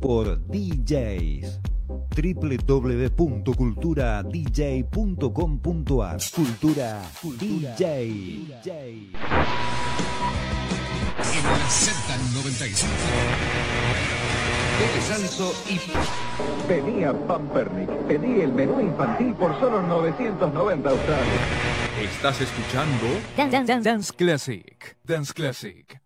por DJs. www.culturadj.com.ar. Cultura DJ. En la Z95. Tele Salso y... Pedí a Pampernick. Pedí el menú infantil por solo 990 australes. Estás escuchando Dance Classic. Dance Classic.